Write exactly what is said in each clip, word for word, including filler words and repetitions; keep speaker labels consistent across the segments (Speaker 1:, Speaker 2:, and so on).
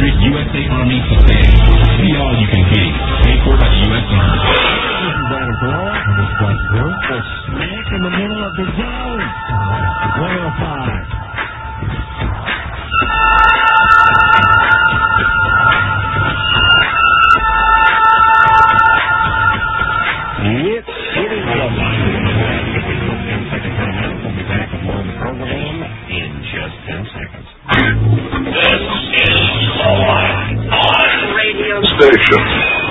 Speaker 1: Spirit U S A Army Sustain. Be all you can be. Paid for by the U S Army.
Speaker 2: This is Adam Carolla. And this is Doug Drew. We're smack in the middle of the zone. one oh five. Yep, it is the line. We'll be back with more of the program in just ten seconds.
Speaker 3: This is on radio station.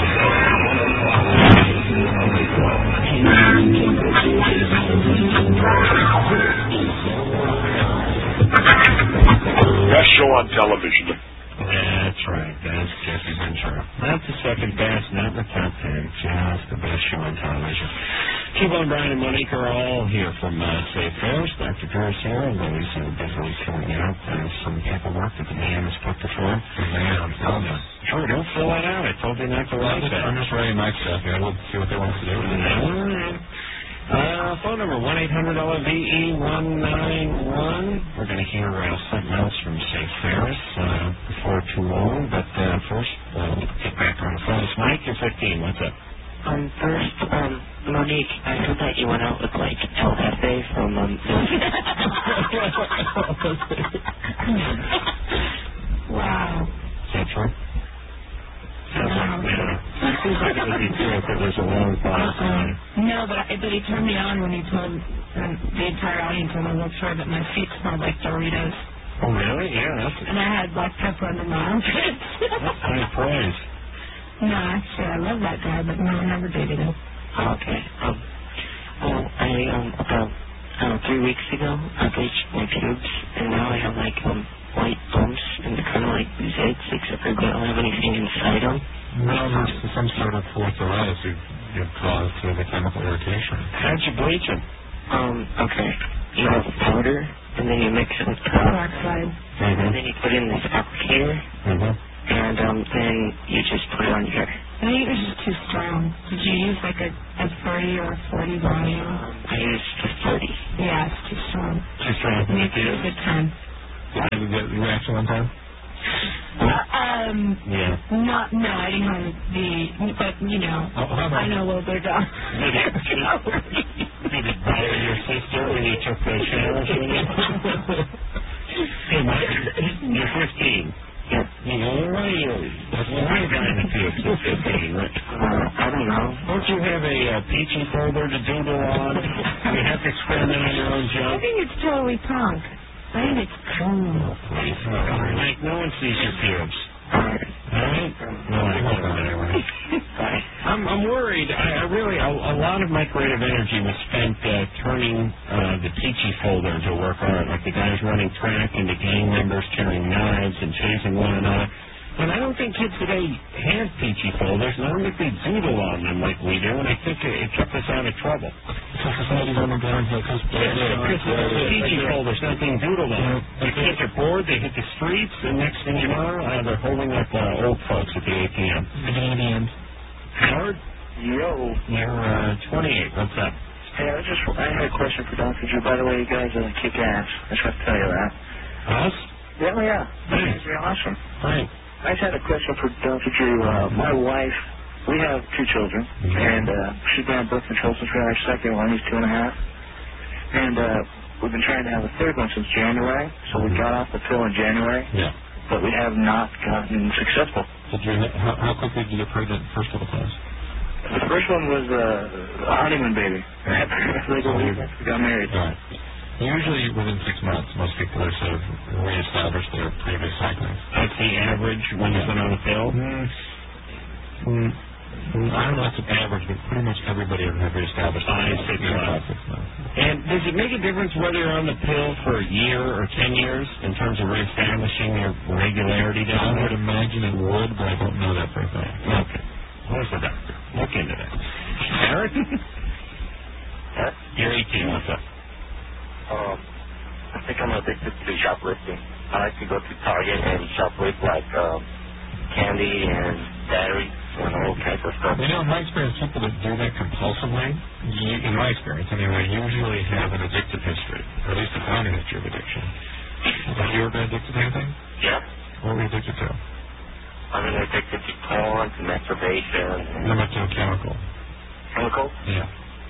Speaker 3: Best show on television.
Speaker 2: That's right. That's Jesse Ventura. Not the second best, not the top ten, just the best show on television. T-Bone, Brian, and Monique are all here from uh, Safe Fairs. Doctor Drew's here, although he's uh, busily filling out uh, some paperwork that the man has put before him.
Speaker 4: Man, I'm telling you.
Speaker 2: Sure, don't fill that out. I told you not to write that.
Speaker 4: I'm just writing my stuff here. We'll see what they want to do.
Speaker 2: All right. Uh, phone number one eight hundred V E one nine one. We're going to hear uh, something else from Safe Ferris uh, before too long, but uh, first, uh, we'll get back on the phone. It's Mike, you're fifteen. What's up?
Speaker 5: Um, first, um, Monique, I heard that you went out with, like, El Jefe from, um...
Speaker 6: Wow.
Speaker 2: Is that true? Sounds like, yeah. It seems like it would be true if it was a long pause.
Speaker 6: Uh-uh. No, but, I, but he turned me on when he told um, the entire audience on the world tour that my feet smelled like Doritos.
Speaker 2: Oh, really? Yeah, that's...
Speaker 6: And I had black pepper under my armpits.
Speaker 2: That's high praise.
Speaker 6: No, actually, I love that guy, but no, I never dated him.
Speaker 5: Okay, um, well, I, um, about, uh, three weeks ago, I bleached my pubes, and now I have, like, um, white bumps, and they're kind of like zits, except for they don't have anything inside them.
Speaker 4: Well, there's some sort of arthritis you've, you've caused through the chemical irritation.
Speaker 2: How'd you bleach them?
Speaker 5: Um, okay, you have powder, and then you mix it with
Speaker 6: peroxide,
Speaker 2: mm-hmm.
Speaker 5: and then you put in this applicator,
Speaker 2: mm-hmm.
Speaker 5: and, um, then you just put it on your hair.
Speaker 6: I think it was just too strong. Did you use like a, a thirty or a forty volume?
Speaker 5: Um, I used a thirty.
Speaker 6: Yeah, it's too strong.
Speaker 2: Too strong.
Speaker 6: It makes it a good time.
Speaker 4: Did you get the reaction one time?
Speaker 6: Uh, um,
Speaker 2: yeah.
Speaker 6: Not, no, I didn't have the, but, you know,
Speaker 4: oh,
Speaker 6: I know a little bit about
Speaker 2: Did it, did it, did it bother your sister when you took the shower? Hey, Mike, you're fifteen.
Speaker 5: Yeah.
Speaker 2: You know, why are you, why are you going to pubes at fifteen? Right?
Speaker 5: Uh, I don't know.
Speaker 2: Don't you have a uh, peachy folder to doodle on? You have to experiment on your own
Speaker 6: I
Speaker 2: junk?
Speaker 6: think it's totally punk. I think it's cool.
Speaker 2: Please, no, Mike, no one sees your pubes.
Speaker 5: Alright.
Speaker 2: Alright? No, I won't anyway.
Speaker 5: Bye.
Speaker 2: I'm, I'm worried. I, I really, a, a lot of my creative energy was spent uh, turning uh, the peachy folder into work art, like the guys running track into gang members carrying knives and chasing one another. And I don't think kids today have peachy folders, and I don't think they doodle on them like we do, and I think it, it kept us out of trouble.
Speaker 4: So society's on the downhill because
Speaker 2: the peachy folder's not being doodled on. The kids are bored, they hit the streets, and next thing you know, uh, they're holding up uh, old folks at the A T M.
Speaker 4: The A T M.
Speaker 2: Howard?
Speaker 7: Yo.
Speaker 2: You're uh, twenty-eight. What's up?
Speaker 7: Hey, I just I had a question for Doctor Drew. By the way, you guys uh, kick ass. I just want to tell you that.
Speaker 2: Us?
Speaker 7: Yeah, yeah.
Speaker 2: Thanks.
Speaker 7: You're awesome.
Speaker 2: Thanks.
Speaker 7: I just had a question for Doctor Drew. Uh, my wife, we have two children, mm-hmm. and uh, she's been on birth control since we had our second one. He's two and a half. And uh, we've been trying to have a third one since January, so we got off the pill in January.
Speaker 4: Yeah.
Speaker 7: But we have not gotten successful.
Speaker 4: Did you, how, how quickly did you get pregnant first couple times?
Speaker 7: The first one was uh, a honeymoon baby. Like a week after we got married.
Speaker 4: Right. Usually within six months, most people are sort of reestablish their previous cycles.
Speaker 2: That's the average when you've been on the pill?
Speaker 4: Mm. Mm. I don't know if it's average, but pretty much everybody has reestablished
Speaker 2: Five, six months.
Speaker 4: six months.
Speaker 2: And does it make a difference whether you're on the pill for a year or ten years in terms of reestablishing your regularity down
Speaker 4: I
Speaker 2: there?
Speaker 4: would imagine it would, but I don't know that for a fact.
Speaker 2: Okay. Where's the doctor? Look into that. Eric?
Speaker 7: Huh?
Speaker 2: You're eighteen. What's up?
Speaker 7: Um, I think I'm addicted to shoplifting. I like to go to Target and shoplift like um, candy and batteries and all kinds of stuff.
Speaker 4: You know, in my experience, people that do that compulsively, you, in my experience anyway, usually have an addictive history, or at least a founding history of addiction. Have you ever been addicted to anything?
Speaker 7: Yeah.
Speaker 4: What were you addicted to?
Speaker 7: to masturbation.
Speaker 4: How much to a chemical?
Speaker 7: Chemical?
Speaker 4: Yeah.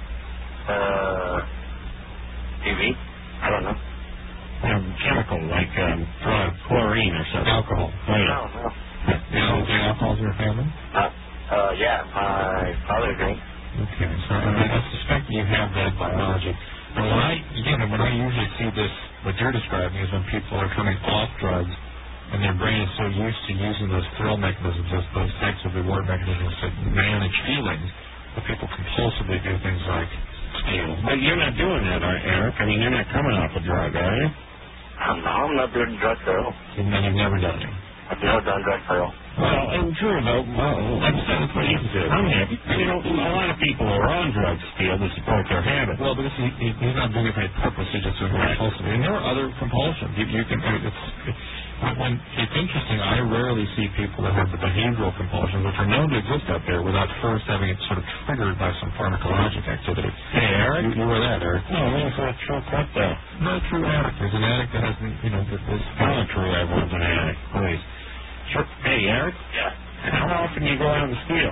Speaker 7: Uh, T V? I don't know.
Speaker 2: Um, chemical, like um, drug, chlorine or something.
Speaker 4: Alcohol.
Speaker 7: No,
Speaker 2: Oh, yeah.
Speaker 7: no.
Speaker 4: You know the alcohol in your family?
Speaker 7: Uh, uh, yeah, my father drinks.
Speaker 4: Okay, so I, mean, I suspect you have that biology. And when I, again, when I usually see this, what you're describing is when people are coming off drugs and their brain is so used to using those thrill mechanisms, those, those types of reward mechanisms to manage feelings, that people compulsively do things like steal.
Speaker 2: But you're not doing that, are Eric? I mean, you're not coming off a drug, are you?
Speaker 7: I'm, I'm not doing drugs at all.
Speaker 4: And then you've never done it.
Speaker 7: I've never done drugs at all.
Speaker 2: Well, and true, though, well, that's, that's what you do. I'm happy. You know, a lot of people who are on drugs steal to support their habit.
Speaker 4: Well, because he, he, he's not doing it by purpose, he's just doing it compulsively. And there are other compulsions. You, you can, it's, it's, when, it's interesting, I rarely see people that have the behavioral compulsions, which are known to exist out there, without first having it sort of triggered by some pharmacologic activity.
Speaker 2: Hey, Eric?
Speaker 4: You, you were that, Eric.
Speaker 2: Oh, well, it's not true cut, though.
Speaker 4: No true addict. There's an addict that hasn't, you know, that is...
Speaker 2: I'm not true everyone's an addict, please. Sure. Hey, Eric?
Speaker 7: Yeah.
Speaker 2: How often do you go out and steal?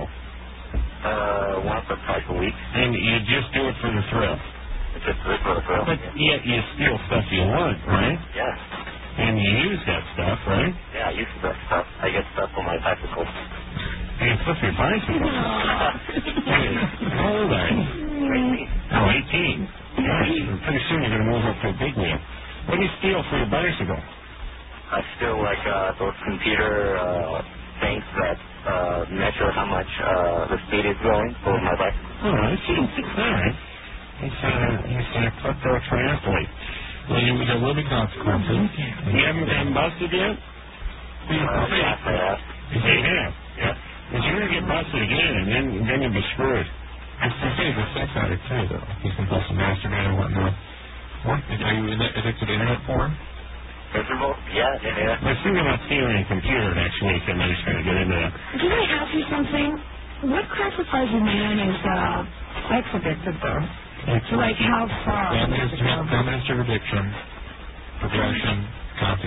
Speaker 7: Uh, once or twice a week.
Speaker 2: And you just do it for the thrill.
Speaker 7: It's just good for the thrill.
Speaker 2: But yet you steal stuff you want, right?
Speaker 7: Yeah.
Speaker 2: And you use that stuff, right?
Speaker 7: Yeah, I used to get stuff. I get stuff on my bicycle.
Speaker 2: And it's stuff your bicycle. Hey, how old are you?
Speaker 7: eighteen.
Speaker 2: Oh, eighteen. Nice. Pretty soon you're going to move up to a big wheel. What do you steal for your bicycle?
Speaker 7: I still like uh, those computer uh, things that uh, measure how much uh, the speed is going for my bicycle.
Speaker 2: Oh, I see. All right. He's, uh, he's a cutthroat triathlete.
Speaker 4: Well, you there will be consequences.
Speaker 2: You haven't gotten busted yet?
Speaker 7: Uh, yes, I have.
Speaker 2: They have.
Speaker 7: Yeah.
Speaker 2: But you're going to get busted again, and then, then you'll be screwed.
Speaker 4: It's the same with sex addict, too, though. He's compulsive masturbating and whatnot. What? Are you addicted to internet porn?
Speaker 7: Miserable? Yeah, yeah, yeah.
Speaker 2: Let's think about stealing a computer next week, and then he's going to get into that.
Speaker 6: Can I ask you something? What classifies a man as uh, sex addicted, though? So, like, how far?
Speaker 4: Dominance, dominance of addiction, progression, consequence.